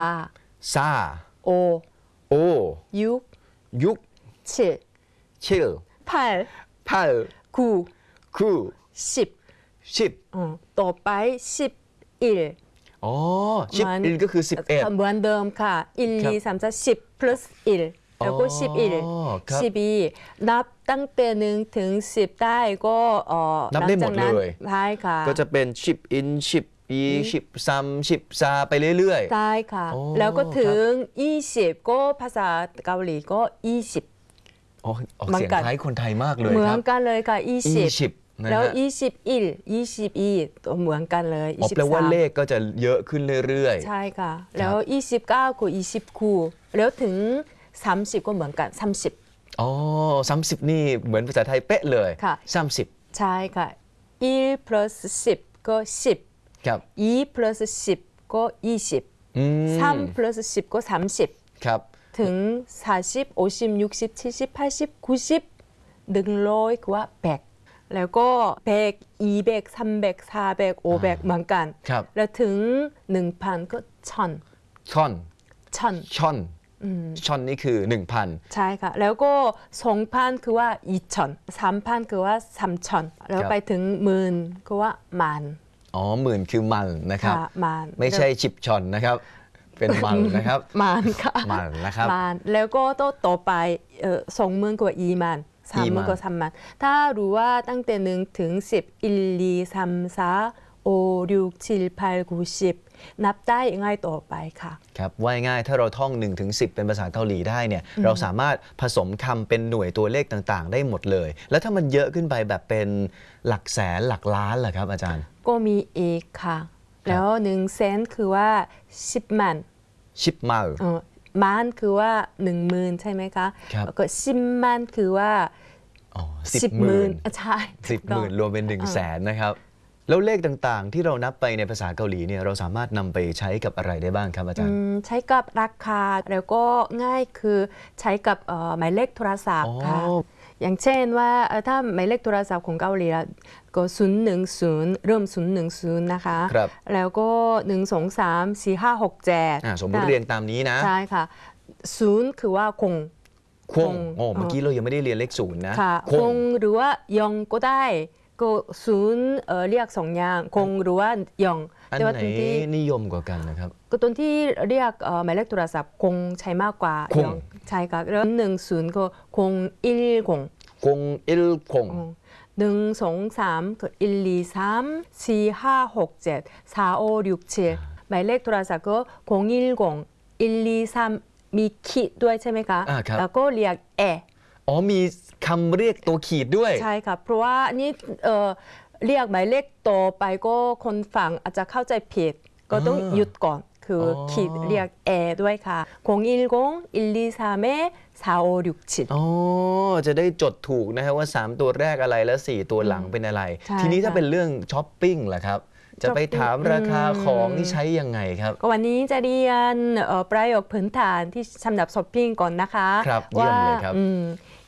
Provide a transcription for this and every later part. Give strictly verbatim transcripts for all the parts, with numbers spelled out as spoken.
아, ซา 오, โอ 육, ยุก 칠, ชิล 팔, พัล 구, คู 십. ชิบ 어,ต่อไปสิบเอ็ดอ๋อชิบอินก็คือสิบเอ็ดเหมือนเดิมค่ะหนึ่งครับสอง สาม สิบ plus หนึ่งแล้วก็อ๋อสิบเอ็ดครับสิบสองนับตั้งแต่หนึ่งถึงสิบได้ก็เอ่อนับได้หมดเลยใช่ค่ะก็จะเป็นชิบอินชิบอีชิบซัมชิบซาไปเรื่อยๆใช่ค่ะโอ้แล้วก็ถึงยี่สิบก็ภาษาเกาหลีก็ยี่สิบอ๋อออกเหมือนเสียงกันคล้ายคนไทยมากเลยเหมืคอรันบกันเลยค่ะยี่สิบยี่สิบนะแล้วฮะยี่สิบเอ็ด ยี่สิบอีตัวเหมือนกันเลยอ๋อยี่สิบแปลว่าสามเลขก็จะเยอะขึ้นเรื่อยๆใช่ค่ะ แล้วยี่สิบเก้าก็ยี่สิบคู่แล้วถึงสามสิบก็เหมือนกันสามสิบอ๋อสามสิบนี่เหมือนภาษาไทยเป๊ะเลยค่ะสามสิบใช่ค่ะหนึ่ง plus สิบก็สิบครับสอง plus สิบก็ยี่สิบอืมสาม plus สิบก็สามสิบครับถึงสี่สิบ ห้าสิบ หกสิบ เจ็ดสิบ แปดสิบ เก้าสิบ หนึ่งร้อยคือว่าแปดแล้วก็แปด ยี่สิบ สามสิบ สี่สิบ ห้าสิบเหมือนกันครับแล้วถึง หนึ่งพัน ก็ช่อนช่อนช่อนช่อนช่อนนี่คือ หนึ่งพันใช่ค่ะ แล้วก็ สองพัน คือว่าสองพัน สามพัน คือว่าสามพัน แล้วไปถึงหมื่นคือว่าหมันอ๋อหมื่นคือมันนะครับค่ะหมันไม่ใช่ชิบชอนนะครับ เป็นมันนะครับหมันค่ะมันนะครับหมันแล้วก็ต่อต่อไปเอ่อสองหมื่นกว่าอีมันสามหมื่นกว่าสามมันถ้ารู้ว่าตั้งแต่หนึ่งถึงสิบหนึ่ง สอง สาม สี่ ห้า หก เจ็ด แปด เก้า สิบนับได้ง่ายต่อไปค่ะครับว่าง่ายๆถ้าเราท่องหนึ่งถึงสิบเป็นภาษาเกาหลีได้เนี่ยเราสามารถผสมคำเป็นหน่วยตัวเลขต่างๆ ได้หมดเลย แล้วถ้ามันเยอะขึ้นไปแบบเป็นหลักแสนหลักล้านล่ะครับอาจารย์ก็มีเอกค่ะ แล้วหนึ่งแสนคือว่าสิบมันชิปมาลเออมันคือว่าหนึ่งหมื่นใช่ไหมคะครับแล้วก็สิบมันคือว่าอ๋อสิบหมื่นอ่ะใช่สิบหมื่นรวมเป็นหนึ่งแสนนะครับแล้วเลขต่างๆ ที่เรานับไปในภาษาเกาหลีเนี่ยเราสามารถนำไปใช้กับอะไรได้บ้างครับอาจารย์อืมใช้กับราคาแล้วก็ง่ายคือใช้กับเอ่อหมายเลขโทรศัพท์ค่ะอ๋ออย่างเช่นว่าเอ่อถ้าหมายเลขโทรศัพท์ของเกาหลีอะก็ศูนย์หนึ่งศูนย์เริ่มศูนย์หนึ่งศูนย์นะคะครับแล้วก็หนึ่งสองสามสี่ห้าหกเจ็ดอ่าสมมติเรียงตามนี้นะใช่ค่ะศูนย์คือว่าคงคงโอ้เมื่อกี้เรายังไม่ได้เรียนเลขศูนย์นะค่ะคคงงหรือว่ายองก็ได้ก็ศูนย์เอ่อเรียกสองอย่างคงหรือว่ายองอันแต่ว่าไหนตรงที่นิยมกว่ากันนะครับก็ตรงที่เรียกเอ่อหมายเลขโทรศัพท์คงใช้มากกว่าคงยองใช่ค่ะแล้วหนึ่งศูนย์ก็คงอิลคงคงอิลคงหนึ่งสองสามก็อิลลีสามสี่ห้าหกเจ็ดสามโอหกเจ็ดหมายเลขโทรศัพท์ก็คงอิลคงอิลลีสามมีขีดด้วยใช่ไหมคะอ่าครับแล้วก็เรียกแออ๋อมีคำเรียกตัวขีดด้วยใช่ค่ะเพราะว่านี่เอ่อเรียกหมายเลขต่อไปก็คนฟังอาจจะเข้าใจผิดก็ต้องอ่าหยุดก่อนคือออขีดเรียกแอด้วยค่ะคงอิลคงอิลลีสามสามโอหกเจ็ดอ๋อจะได้จดถูกนะครับว่าสามตัวแรกอะไรและสี่ตัวหลังเป็นอะไรใช่ทีนี้ถ้าค่ะเป็นเรื่องช้อปปิ้งล่ะครับ จะไปถามราคาของที่ใช้ยังไงครับก็วันนี้จะเรียนเอ่อประโยคพื้นฐานที่สำหรับช้อปปิ้งก่อนนะคะครับเยี่ยมเลยครับอืม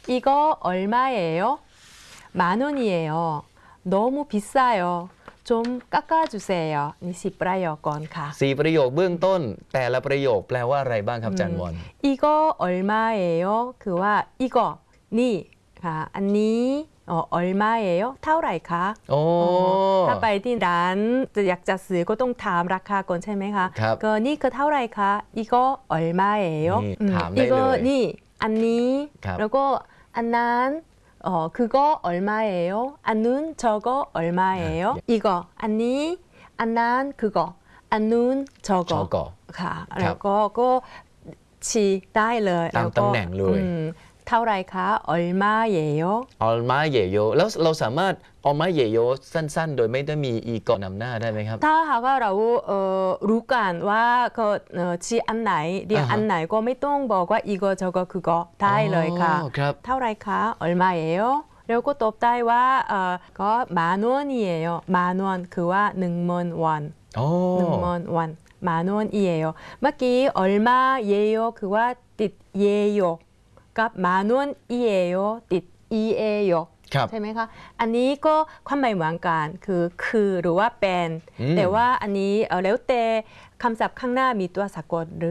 이거얼마예요만원이에요너무비싸요좀깎아주세요นี่สิประโยคก่อนค่ะสี่ประโยคเบื้องต้น แต่ละประโยคแปลว่าอะไรบ้างครับอาจันวอน 이거얼마예요คือว่า이거นี่ค่ะอันนี้เอ่อ얼마예요เท่าไหร่คะโอ้ถ้าไปที่ร้านจะอยากจะซื้อก็ต้องถามราคาก่อนใช่ไหมคะครับก็นี่คือเท่าไหร่คะอีก็얼마예요 นี่อืถามได้เลยอีก็นี่อันนี้ครับแล้วก็อันนั้น어 그거 얼마예요? 안눈 저거 얼마예요? 이거 안니 안난 그거 안눈 저거 ชอก่อค่ะแล้วก็ก็ชี้ได้เลยตามแล้วก็ตำแหน่งเลยอืมเท่าไหรคะ 얼마예요? ออลมาเยโยแล้วเราสามารถออลมาเยโยสั้นๆ โดยไม่ได้มีอีกอนำหน้าได้ไหมครับถ้าหากว่าเราเอ่อรู้กันว่าก็เอ่อชี้อันไหนเรียกอ่าฮะอันไหนก็ไม่ต้องบอกว่าอีก저거 그거ได้เลยค่ะอ๋อครับเท่าไหรคะ얼마예요? แล้วก็ตอบได้ว่าเอ่อก็만 원이에요. 만 원คือว่าหนึ่งหมื่นวอนโอ้หนึ่งหมื่นวอน만 원이에요.เมื่อกี้얼마예요คือว่าติด예요กับ만 원이에요ติด이에요 ครับใช่ไหมคะ อันนี้ก็ความหมายเหมือนกันคือคือหรือว่าเป็นอืมแต่ว่าอันนี้เอ่อแล้วแต่คำศัพท์ข้างหน้ามีตัวสะกดหรือ